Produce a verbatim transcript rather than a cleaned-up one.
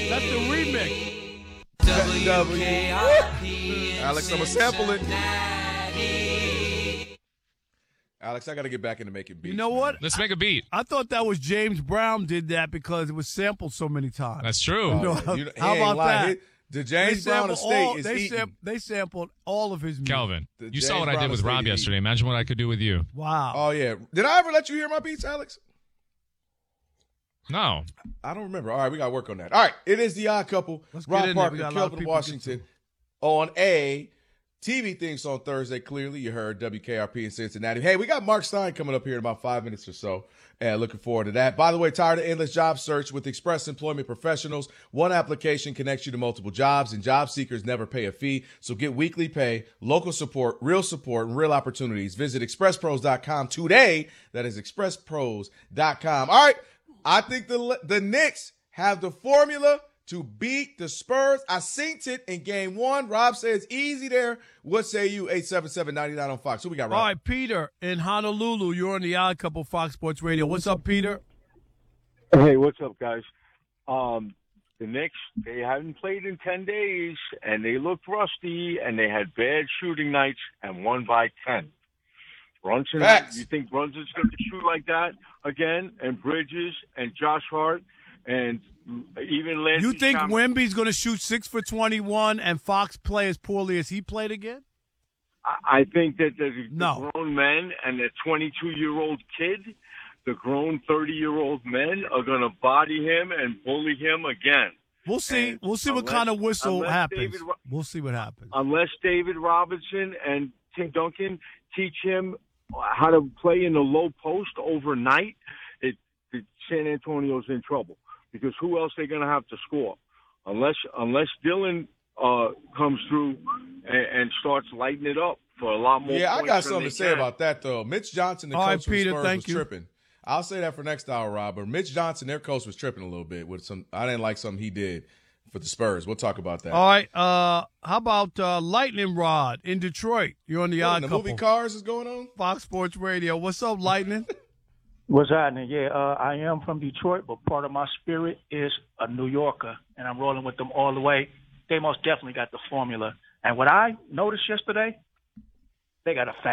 That's the remix. W K R P. Alex, I'm going to sample it. Alex, I got to get back into making beats. You know what? Let's make a beat. I thought that was James Brown did that because it was sampled so many times. That's true. Oh, You know, yeah. You- he how ain't about lying. that? He- the James They Brown sampled estate all- is they eating. sam- They sampled all of his music. Calvin, The you James saw what I Brown did with estate Rob is yesterday. Imagine what I could do with you. Wow. Oh, yeah. Did I ever let you hear my beats, Alex? No. I don't remember. All right, we got to work on that. All right, it is The Odd Couple. Let's get Rob in there. We Parker, got a lot of Kelvin people to get Washington on a T V things on Thursday. Clearly, you heard W K R P in Cincinnati. Hey, we got Mark Stein coming up here in about five minutes or so. And looking forward to that. By the way, tired of endless job search with Express Employment Professionals? One application connects you to multiple jobs, and job seekers never pay a fee. So get weekly pay, local support, real support, and real opportunities. Visit express pros dot com today. That is express pros dot com. All right, I think the the Knicks have the formula to beat the Spurs. I synced it in game one. Rob says easy there. What say you? eight seven seven, nine nine on Fox. Who we got, Rob? All right, Peter in Honolulu. You're on the Odd Couple Fox Sports Radio. What's up, Peter? Hey, what's up, guys? Um, the Knicks, they haven't played in ten days, and they looked rusty, and they had bad shooting nights and won by ten. Brunson, Facts. you think Brunson's going to shoot like that again? And Bridges and Josh Hart and even Landry You think Shamet- Wemby's going to shoot six for twenty-one and Fox play as poorly as he played again? I I think that the, the No. grown men and the twenty-two-year-old kid, the grown thirty-year-old men are going to body him and bully him again. We'll see. And We'll see what unless- kind of whistle unless happens. David Ro- We'll see what happens. Unless David Robinson and Tim Duncan teach him how to play in the low post overnight, it, it San Antonio's in trouble. Because who else they going to have to score? Unless unless Dylan uh, comes through and, and starts lighting it up for a lot more Yeah, I points got than something they to say can. about that, though. Mitch Johnson, the All right, coach of the Peter, Spurs, thank was you. tripping. I'll say that for next hour, Rob. But Mitch Johnson, their coach, was tripping a little bit with some. I didn't like something he did for the Spurs. We'll talk about that. All right. Uh, how about uh, Lightning Rod in Detroit? You're on the What, Odd the Couple. movie Cars is going on? Fox Sports Radio. What's up, Lightning? What's happening? Yeah, uh, I am from Detroit, but part of my spirit is a New Yorker, and I'm rolling with them all the way. They most definitely got the formula. And what I noticed yesterday, they got a fat